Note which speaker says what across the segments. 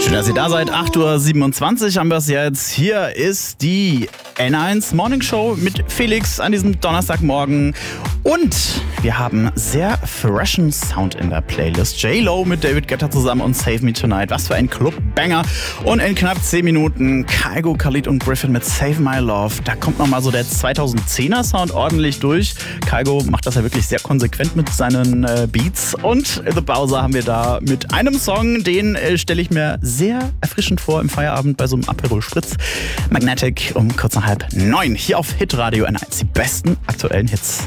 Speaker 1: Schön, dass ihr da seid. 8:27 Uhr haben wir es jetzt. Hier ist die N1 Morning Show mit Felix an diesem Donnerstagmorgen. Und wir haben sehr freshen Sound in der Playlist. J-Lo mit David Guetta zusammen und Save Me Tonight. Was für ein Club-Banger. Und in knapp 10 Minuten Kygo, Khalid und Griffin mit Save My Love. Da kommt nochmal so der 2010er Sound ordentlich durch. Kygo macht das ja wirklich sehr konsequent mit seinen Beats. Und The Bowser haben wir da mit einem Song, den stelle ich mir sehr erfrischend vor im Feierabend bei so einem Aperol Spritz. Magnetic um kurz nach 8:30. Hier auf Hitradio N1. Die besten aktuellen Hits.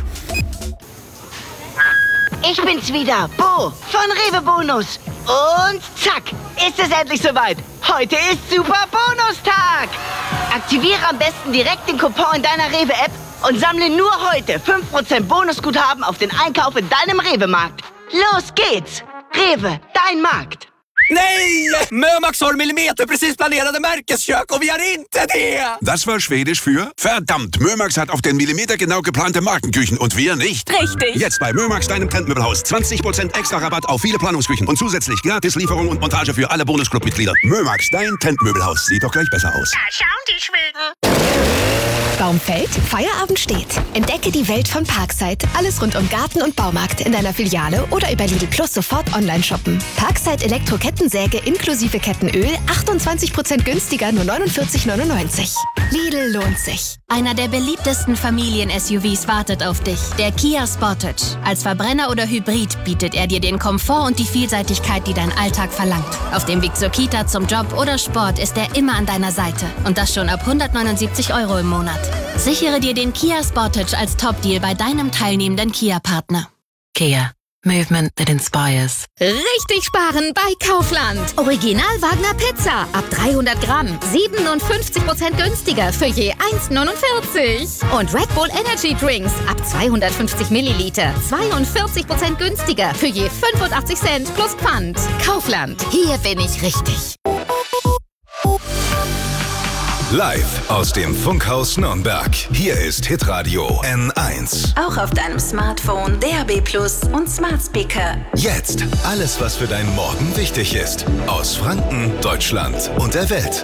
Speaker 2: Ich bin's wieder, Bo von Rewe Bonus. Und zack, ist es endlich soweit. Heute ist Super Bonustag. Aktiviere am besten direkt den Coupon in deiner Rewe-App und sammle nur heute 5% Bonusguthaben auf den Einkauf in deinem Rewe-Markt. Los geht's! Rewe, dein Markt.
Speaker 3: Nej! Mömax har millimeter precis planerade märkeskök och vi har inte det!
Speaker 4: Das war Schwedisch für verdammt, Mömax hat auf den Millimeter genau geplante Markenküchen und wir nicht.
Speaker 5: Richtig.
Speaker 4: Jetzt bei Mömax, deinem Trendmöbelhaus. 20% extra Rabatt auf viele Planungsküchen und zusätzlich gratis Lieferung und Montage für alle Bonusclub-Mitglieder. Mömax, dein Trendmöbelhaus. Sieht doch gleich besser aus.
Speaker 5: Da schauen die Schweden.
Speaker 6: Baum fällt, Feierabend steht. Entdecke die Welt von Parkside. Alles rund um Garten und Baumarkt in deiner Filiale oder über Lidl Plus sofort online shoppen. Parkside Elektro-Kettensäge inklusive Kettenöl 28% günstiger, nur 49,99. Lidl lohnt sich.
Speaker 7: Einer der beliebtesten Familien-SUVs wartet auf dich. Der Kia Sportage. Als Verbrenner oder Hybrid bietet er dir den Komfort und die Vielseitigkeit, die dein Alltag verlangt. Auf dem Weg zur Kita, zum Job oder Sport ist er immer an deiner Seite. Und das schon ab 179 € im Monat. Sichere dir den Kia Sportage als Top-Deal bei deinem teilnehmenden Kia-Partner.
Speaker 8: Kia. Movement that inspires.
Speaker 6: Richtig sparen bei Kaufland. Original Wagner Pizza ab 300 Gramm. 57% günstiger für je 1,49. Und Red Bull Energy Drinks ab 250 Milliliter. 42% günstiger für je 85 Cent plus Pfand. Kaufland. Hier bin ich richtig.
Speaker 9: Live aus dem Funkhaus Nürnberg. Hier ist Hitradio N1.
Speaker 8: Auch auf deinem Smartphone, DAB+ und Smart Speaker.
Speaker 9: Jetzt alles, was für deinen Morgen wichtig ist. Aus Franken, Deutschland und der Welt.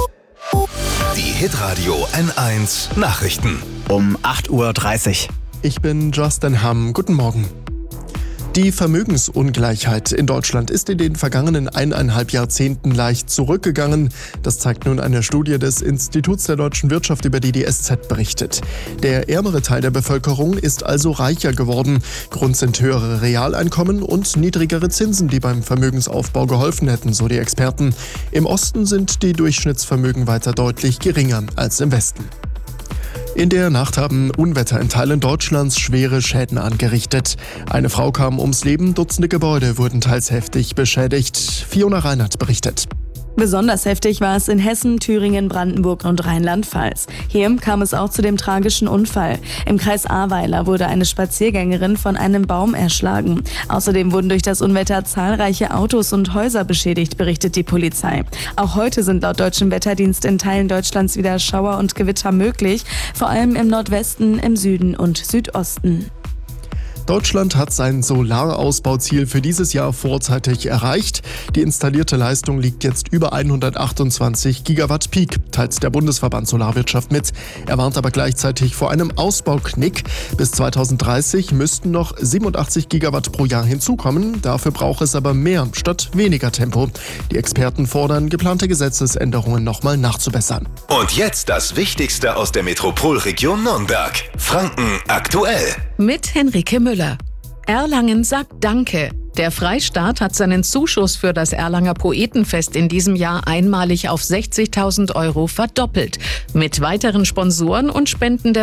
Speaker 9: Die Hitradio N1 Nachrichten.
Speaker 1: Um 8:30 Uhr.
Speaker 10: Ich bin Justin Hamm. Guten Morgen. Die Vermögensungleichheit in Deutschland ist in den vergangenen 1,5 Jahrzehnten leicht zurückgegangen. Das zeigt nun eine Studie des Instituts der deutschen Wirtschaft, über die SZ berichtet. Der ärmere Teil der Bevölkerung ist also reicher geworden. Grund sind höhere Realeinkommen und niedrigere Zinsen, die beim Vermögensaufbau geholfen hätten, so die Experten. Im Osten sind die Durchschnittsvermögen weiter deutlich geringer als im Westen. In der Nacht haben Unwetter in Teilen Deutschlands schwere Schäden angerichtet. Eine Frau kam ums Leben, Dutzende Gebäude wurden teils heftig beschädigt. Fiona Reinhardt berichtet.
Speaker 11: Besonders heftig war es in Hessen, Thüringen, Brandenburg und Rheinland-Pfalz. Hier kam es auch zu dem tragischen Unfall. Im Kreis Ahrweiler wurde eine Spaziergängerin von einem Baum erschlagen. Außerdem wurden durch das Unwetter zahlreiche Autos und Häuser beschädigt, berichtet die Polizei. Auch heute sind laut deutschem Wetterdienst in Teilen Deutschlands wieder Schauer und Gewitter möglich, vor allem im Nordwesten, im Süden und Südosten.
Speaker 10: Deutschland hat sein Solarausbauziel für dieses Jahr vorzeitig erreicht. Die installierte Leistung liegt jetzt über 128 Gigawatt Peak, teilt der Bundesverband Solarwirtschaft mit. Er warnt aber gleichzeitig vor einem Ausbauknick. Bis 2030 müssten noch 87 Gigawatt pro Jahr hinzukommen. Dafür braucht es aber mehr statt weniger Tempo. Die Experten fordern, geplante Gesetzesänderungen nochmal nachzubessern.
Speaker 9: Und jetzt das Wichtigste aus der Metropolregion Nürnberg. Franken aktuell.
Speaker 12: Mit Henrike Müller. Erlangen sagt Danke. Der Freistaat hat seinen Zuschuss für das Erlanger Poetenfest in diesem Jahr einmalig auf 60.000 € verdoppelt. Mit weiteren Sponsoren und Spenden der